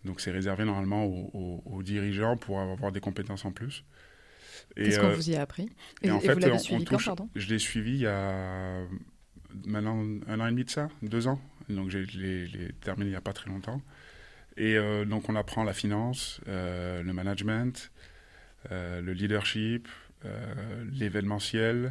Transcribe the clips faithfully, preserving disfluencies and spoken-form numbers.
Donc c'est réservé normalement aux, aux, aux dirigeants pour avoir des compétences en plus. Et, Qu'est-ce qu'on euh, vous y a appris Et, et, en et fait, vous l'avez on, suivi on quand, touche, pardon Je l'ai suivi il y a maintenant un an et demi de ça, deux ans. Donc je l'ai, l'ai terminé il n'y a pas très longtemps. Et euh, donc on apprend la finance, euh, le management, euh, le leadership, euh, l'événementiel,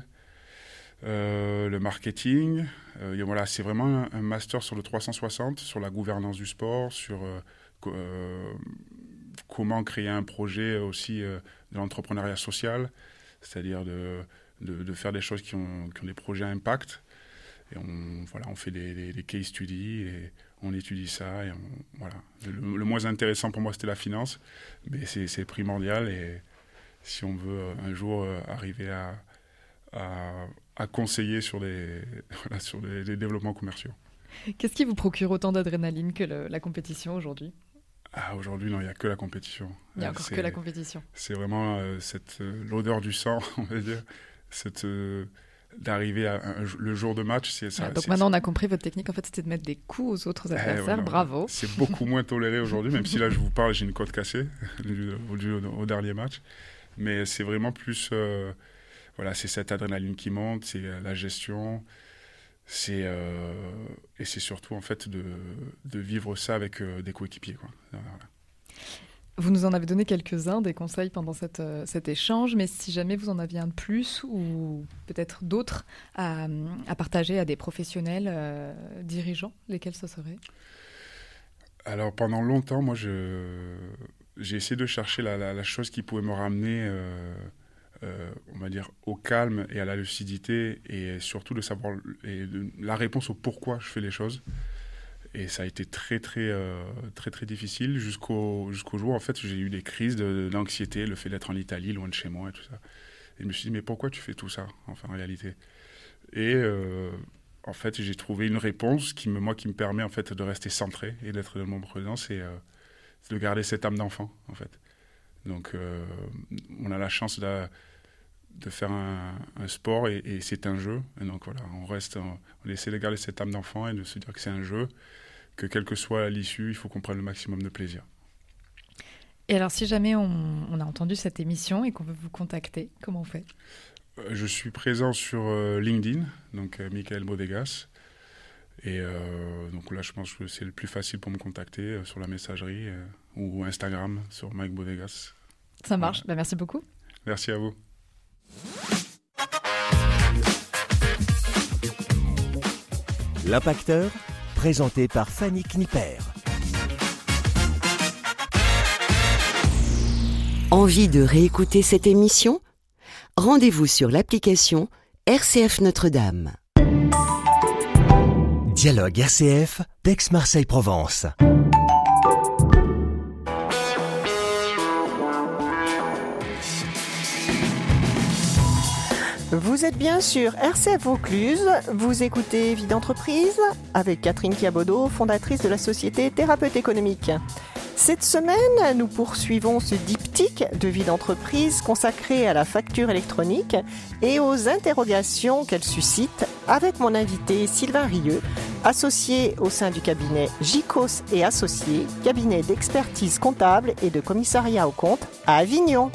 euh, le marketing. Euh, et voilà, c'est vraiment un, un master sur le trois cent soixante, sur la gouvernance du sport, sur euh, euh, comment créer un projet aussi euh, de l'entrepreneuriat social, c'est-à-dire de, de, de faire des choses qui ont, qui ont des projets à impact. Et on, voilà, on fait des, des, des case studies et on étudie ça. Et on, voilà. le, le moins intéressant pour moi, c'était la finance, mais c'est, c'est primordial. Et si on veut un jour arriver à, à, à conseiller sur, des, voilà, sur des, des développements commerciaux. Qu'est-ce qui vous procure autant d'adrénaline que le, la compétition aujourd'hui ? Ah, aujourd'hui, non, il n'y a que la compétition. Il n'y a encore c'est, que la compétition. C'est vraiment euh, cette, euh, l'odeur du sang, on va dire, cette... Euh, d'arriver à un, le jour de match. C'est ça, ah, donc c'est, maintenant, c'est... on a compris, votre technique, en fait, c'était de mettre des coups aux autres adversaires. Eh, voilà, bravo. C'est beaucoup moins toléré aujourd'hui, même si là, je vous parle, j'ai une côte cassée du, du, au, au dernier match. Mais c'est vraiment plus... Euh, voilà, c'est cette adrénaline qui monte, c'est la gestion, c'est, euh, et c'est surtout, en fait, de, de vivre ça avec euh, des coéquipiers, quoi. Voilà. Vous nous en avez donné quelques-uns, des conseils pendant cette, euh, cet échange, mais si jamais vous en aviez un de plus ou peut-être d'autres à, à partager à des professionnels euh, dirigeants, lesquels ce serait ? Alors pendant longtemps, moi, je, j'ai essayé de chercher la, la, la chose qui pouvait me ramener, euh, euh, on va dire, au calme et à la lucidité et surtout de savoir et de, la réponse au pourquoi je fais les choses. Et ça a été très, très, euh, très, très difficile jusqu'au, jusqu'au jour où, en fait, j'ai eu des crises de, d'anxiété, le fait d'être en Italie, loin de chez moi et tout ça. Et je me suis dit, mais pourquoi tu fais tout ça, enfin, en réalité ? Et euh, en fait, j'ai trouvé une réponse qui me, moi, qui me permet, en fait, de rester centré et d'être dans mon présent, c'est, euh, c'est de garder cette âme d'enfant, en fait. Donc, euh, on a la chance de, de faire un, un sport et, et c'est un jeu. Et donc, voilà, on reste, on, on essaie de garder cette âme d'enfant et de se dire que c'est un jeu, que quelle que soit l'issue, il faut qu'on prenne le maximum de plaisir. Et alors, si jamais on, on a entendu cette émission et qu'on veut vous contacter, comment on fait ? euh, Je suis présent sur euh, LinkedIn, donc euh, Michael Bodegas. Et euh, donc là, je pense que c'est le plus facile pour me contacter euh, sur la messagerie euh, ou Instagram sur Mike Bodegas. Ça marche, voilà. Bah, merci beaucoup. Merci à vous. L'Impacteur, présenté par Fanny Kniper. Envie de réécouter cette émission ? Rendez-vous sur l'application R C F Notre-Dame. Dialogue R C F d'Aix-Marseille-Provence. Vous êtes bien sur R C F Vaucluse, vous écoutez Vie d'entreprise avec Catherine Chiabodo, fondatrice de la société Thérapeute économique. Cette semaine, nous poursuivons ce diptyque de Vie d'entreprise consacré à la facture électronique et aux interrogations qu'elle suscite avec mon invité Sylvain Rieux, associé au sein du cabinet Gicos et Associés, cabinet d'expertise comptable et de commissariat aux comptes à Avignon.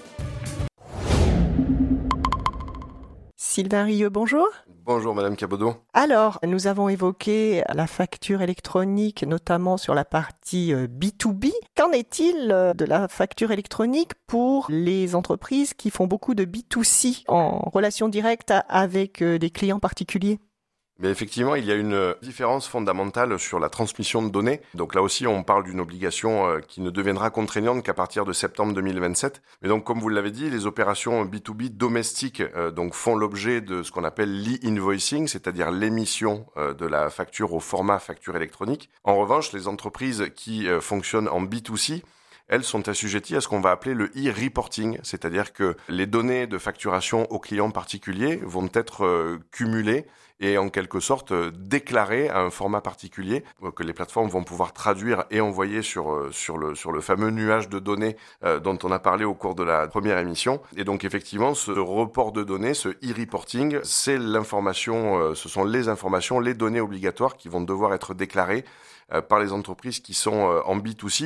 Sylvain Rieux, bonjour. Bonjour Madame Cabodo. Alors, nous avons évoqué la facture électronique, notamment sur la partie B deux B. Qu'en est-il de la facture électronique pour les entreprises qui font beaucoup de B deux C en relation directe avec des clients particuliers ? Mais effectivement, il y a une différence fondamentale sur la transmission de données. Donc là aussi, on parle d'une obligation qui ne deviendra contraignante qu'à partir de septembre deux mille vingt-sept. Mais donc, comme vous l'avez dit, les opérations B deux B domestiques euh, donc font l'objet de ce qu'on appelle l'e-invoicing, c'est-à-dire l'émission euh, de la facture au format facture électronique. En revanche, les entreprises qui euh, fonctionnent en B deux C, elles sont assujetties à ce qu'on va appeler le e-reporting, c'est-à-dire que les données de facturation aux clients particuliers vont être euh, cumulées et en quelque sorte euh, déclarées à un format particulier euh, que les plateformes vont pouvoir traduire et envoyer sur euh, sur le sur le fameux nuage de données euh, dont on a parlé au cours de la première émission. Et donc effectivement, ce report de données, ce e-reporting, c'est l'information, euh, ce sont les informations, les données obligatoires qui vont devoir être déclarées euh, par les entreprises qui sont euh, en B deux C.